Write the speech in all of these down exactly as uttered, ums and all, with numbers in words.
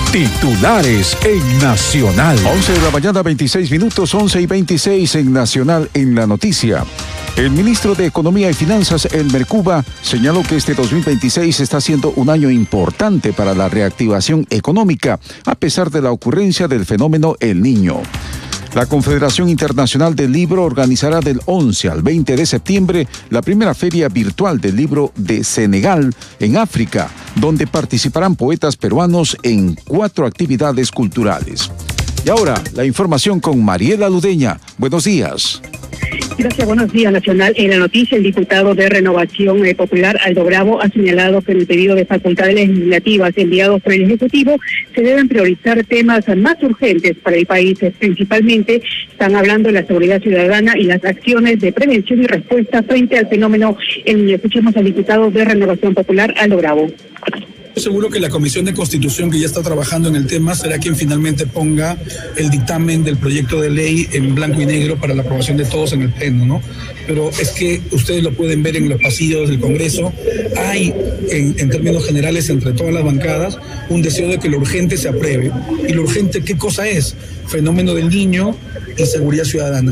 Titulares en Nacional. once de la mañana, veintiséis minutos, once y veintiséis en Nacional en la noticia. El ministro de Economía y Finanzas, Elmer Cuba, señaló que este dos mil veintiséis está siendo un año importante para la reactivación económica, a pesar de la ocurrencia del fenómeno El Niño. La Confederación Internacional del Libro organizará del once al veinte de septiembre la primera feria virtual del libro de Senegal, en África, donde participarán poetas peruanos en cuatro actividades culturales. Y ahora, la información con Mariela Ludeña. Buenos días. Gracias, buenos días, Nacional. En la noticia, el diputado de Renovación eh, Popular, Aldo Bravo, ha señalado que en el pedido de facultades legislativas enviados por el Ejecutivo se deben priorizar temas más urgentes para el país. Principalmente están hablando de la seguridad ciudadana y las acciones de prevención y respuesta frente al fenómeno El Niño. Escuchemos al diputado de Renovación Popular, Aldo Bravo. Seguro que la Comisión de Constitución, que ya está trabajando en el tema, será quien finalmente ponga el dictamen del proyecto de ley en blanco y negro para la aprobación de todos en el pleno, ¿no? Pero es que ustedes lo pueden ver en los pasillos del Congreso. Hay, en, en términos generales, entre todas las bancadas, un deseo de que lo urgente se apruebe. ¿Y lo urgente qué cosa es? Fenómeno del Niño y seguridad ciudadana.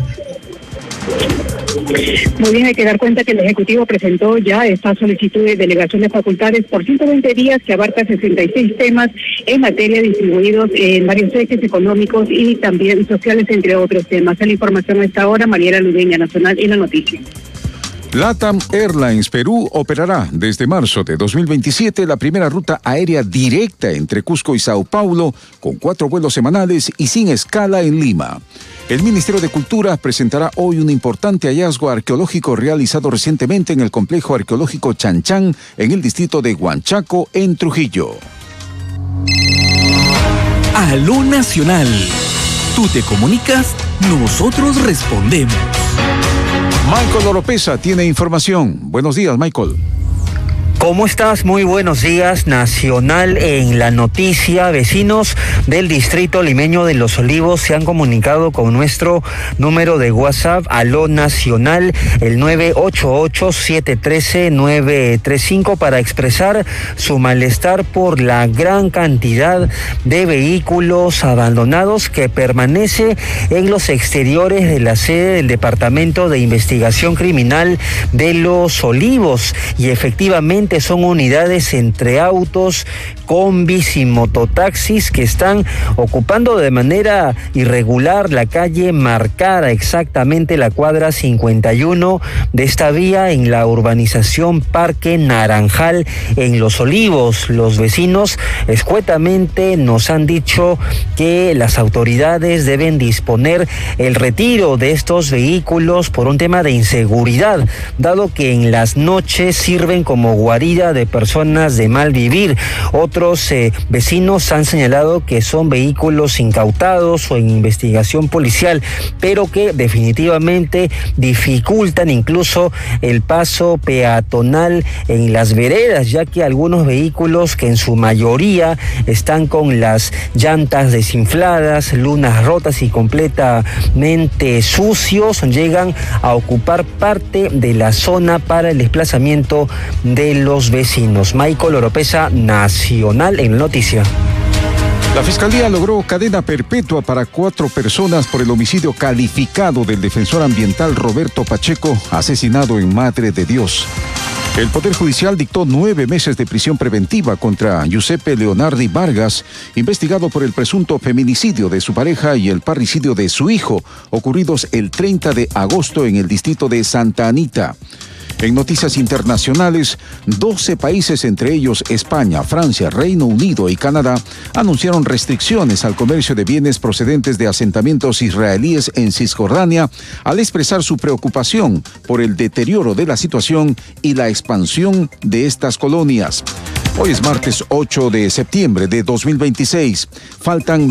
Muy bien, hay que dar cuenta que el Ejecutivo presentó ya esta solicitud de delegación de facultades por ciento veinte días que abarca sesenta y seis temas en materia distribuidos en varios ejes económicos y también sociales, entre otros temas. La información a esta hora, Mariela Ludeña, Nacional en la noticia. LATAM Airlines Perú operará desde marzo de dos mil veintisiete la primera ruta aérea directa entre Cusco y Sao Paulo, con cuatro vuelos semanales y sin escala en Lima. El Ministerio de Cultura presentará hoy un importante hallazgo arqueológico realizado recientemente en el complejo arqueológico Chanchán, en el distrito de Huanchaco, en Trujillo. Aló Nacional. Tú te comunicas, nosotros respondemos. Michael Oropesa tiene información. Buenos días, Michael. ¿Cómo estás? Muy buenos días. Nacional en la noticia. Vecinos del distrito limeño de Los Olivos se han comunicado con nuestro número de WhatsApp, Aló Nacional, el nueve ocho ocho, siete uno tres, nueve tres cinco, para expresar su malestar por la gran cantidad de vehículos abandonados que permanece en los exteriores de la sede del Departamento de Investigación Criminal de Los Olivos. Y efectivamente son unidades entre autos, combis y mototaxis que están ocupando de manera irregular la calle marcada, exactamente la cuadra cincuenta y uno de esta vía en la urbanización Parque Naranjal en Los Olivos. Los vecinos escuetamente nos han dicho que las autoridades deben disponer el retiro de estos vehículos por un tema de inseguridad, dado que en las noches sirven como guarida de personas de mal vivir. Otros eh, vecinos han señalado que son vehículos incautados o en investigación policial, pero que definitivamente dificultan incluso el paso peatonal en las veredas, ya que algunos vehículos, que en su mayoría están con las llantas desinfladas, lunas rotas y completamente sucios, llegan a ocupar parte de la zona para el desplazamiento de los vecinos. Michael Oropesa, Nacional en Noticia. La Fiscalía logró cadena perpetua para cuatro personas por el homicidio calificado del defensor ambiental Roberto Pacheco, asesinado en Madre de Dios. El Poder Judicial dictó nueve meses de prisión preventiva contra Giuseppe Leonardi Vargas, investigado por el presunto feminicidio de su pareja y el parricidio de su hijo, ocurridos el treinta de agosto en el distrito de Santa Anita. En noticias internacionales, doce países, entre ellos España, Francia, Reino Unido y Canadá, anunciaron restricciones al comercio de bienes procedentes de asentamientos israelíes en Cisjordania, al expresar su preocupación por el deterioro de la situación y la expansión de estas colonias. Hoy es martes ocho de septiembre de dos mil veintiséis. Faltan